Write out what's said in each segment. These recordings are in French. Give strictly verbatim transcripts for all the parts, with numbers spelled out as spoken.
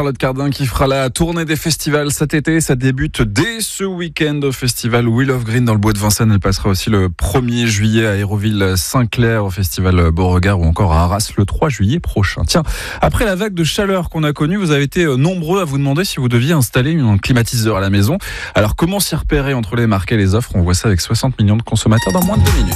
Charlotte Cardin qui fera la tournée des festivals cet été. Ça débute dès ce week-end au festival Wheel of Green dans le bois de Vincennes. Elle passera aussi le premier juillet à Hérouville-Saint-Clair au festival Beauregard ou encore à Arras le trois juillet prochain. Tiens, après la vague de chaleur qu'on a connue, vous avez été nombreux à vous demander si vous deviez installer un climatiseur à la maison. Alors comment s'y repérer entre les marques et les offres? On voit ça avec soixante millions de consommateurs dans moins de deux minutes.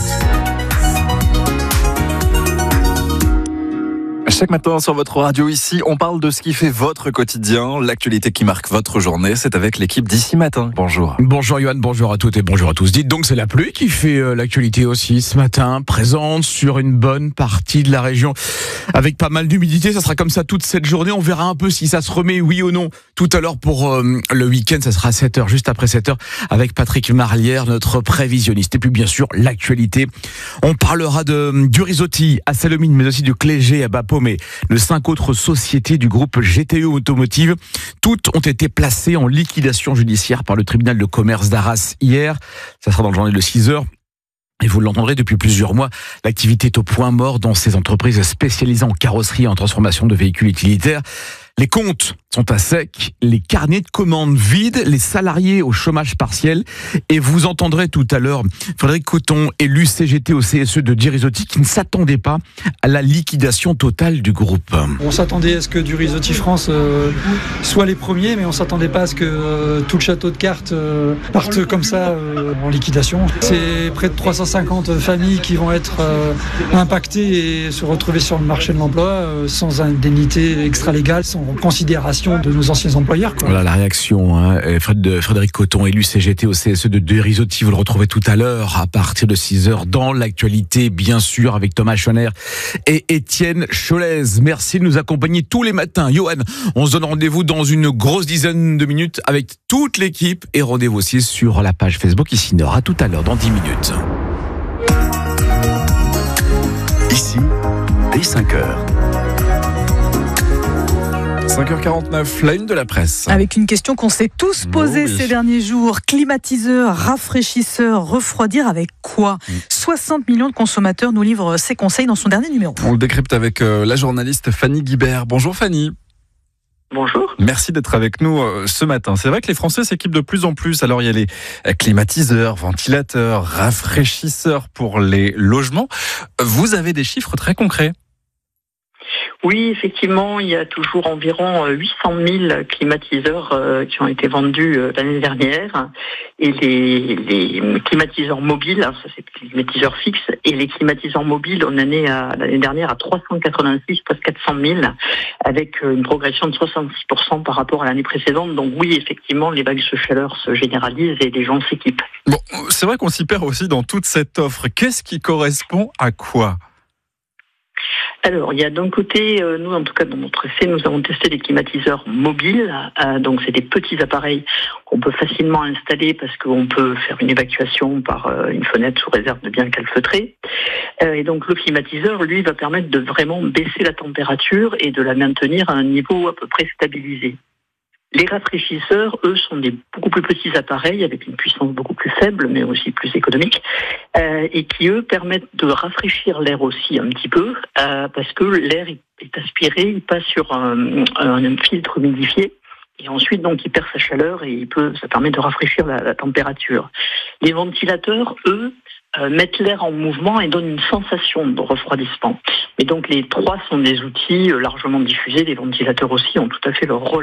Chaque matin sur votre radio ici, on parle de ce qui fait votre quotidien, l'actualité qui marque votre journée. C'est avec l'équipe d'ici matin. Bonjour. Bonjour Yoann, bonjour à toutes et bonjour à tous. Dites donc, c'est la pluie qui fait euh, l'actualité aussi ce matin, présente sur une bonne partie de la région, avec pas mal d'humidité. Ça sera comme ça toute cette journée. On verra un peu si ça se remet, oui ou non. Tout à l'heure pour euh, le week-end, ça sera à sept heures, juste après sept heures, avec Patrick Marlière, notre prévisionniste. Et puis bien sûr, l'actualité. On parlera de du Risotti à Salomine, mais aussi du Clégé à Bapaume, de cinq autres sociétés du groupe G T E Automotive. Toutes ont été placées en liquidation judiciaire par le tribunal de commerce d'Arras hier. Ça sera dans le journal de six heures. Et vous l'entendrez depuis plusieurs mois, l'activité est au point mort dans ces entreprises spécialisées en carrosserie et en transformation de véhicules utilitaires. Les comptes sont à sec, les carnets de commandes vides, les salariés au chômage partiel. Et vous entendrez tout à l'heure Frédéric Coton, élu C G T au C S E de Durisotti, qui ne s'attendait pas à la liquidation totale du groupe. On s'attendait à ce que Durisotti France euh, soit les premiers, mais on ne s'attendait pas à ce que euh, tout le château de cartes euh, parte comme ça euh, en liquidation. C'est près de trois cent cinquante familles qui vont être euh, impactées et se retrouver sur le marché de l'emploi euh, sans indemnité extra-légale, sans considération de nos anciens employeurs, quoi. Voilà la réaction, hein. Frédéric Coton, élu C G T au C S E de Durisotti, vous le retrouvez tout à l'heure à partir de six heures dans l'actualité, bien sûr, avec Thomas Schoner et Étienne Cholez. Merci de nous accompagner tous les matins. Yoann, on se donne rendez-vous dans une grosse dizaine de minutes avec toute l'équipe et rendez-vous aussi sur la page Facebook ici Nord. À tout à l'heure, dans dix minutes. Ici, dès cinq heures. cinq heures quarante-neuf, la une de la presse. Avec une question qu'on s'est tous posée oh oui. ces derniers jours. Climatiseur, rafraîchisseur, refroidir avec quoi? mmh. soixante millions de consommateurs nous livrent ses conseils dans son dernier numéro. On le décrypte avec euh, la journaliste Fanny Guibert. Bonjour Fanny. Bonjour. Merci d'être avec nous euh, ce matin. C'est vrai que les Français s'équipent de plus en plus. Alors il y a les climatiseurs, ventilateurs, rafraîchisseurs pour les logements. Vous avez des chiffres très concrets? Oui, effectivement, il y a toujours environ huit cent mille climatiseurs euh, qui ont été vendus euh, l'année dernière. Et les, les climatiseurs mobiles, hein, ça c'est les climatiseurs fixes, et les climatiseurs mobiles, on en est à, l'année dernière à trois cent quatre-vingt-six, presque quatre cent mille, avec une progression de soixante-six pour cent par rapport à l'année précédente. Donc oui, effectivement, les vagues de chaleur se généralisent et les gens s'équipent. Bon, c'est vrai qu'on s'y perd aussi dans toute cette offre. Qu'est-ce qui correspond à quoi ? Alors, il y a d'un côté, euh, nous en tout cas dans notre essai, nous avons testé des climatiseurs mobiles. Euh, donc c'est des petits appareils qu'on peut facilement installer parce qu'on peut faire une évacuation par euh, une fenêtre sous réserve de bien calfeutrer. Euh, et donc le climatiseur, lui, va permettre de vraiment baisser la température et de la maintenir à un niveau à peu près stabilisé. Les rafraîchisseurs, eux, sont des beaucoup plus petits appareils avec une puissance beaucoup plus faible, mais aussi plus économique, euh, et qui, eux, permettent de rafraîchir l'air aussi un petit peu, euh, parce que l'air est aspiré, il passe sur un, un filtre humidifié, et ensuite, donc, il perd sa chaleur et il peut, ça permet de rafraîchir la, la température. Les ventilateurs, eux, euh, mettent l'air en mouvement et donnent une sensation de refroidissement. Et donc, les trois sont des outils largement diffusés. Les ventilateurs aussi ont tout à fait leur rôle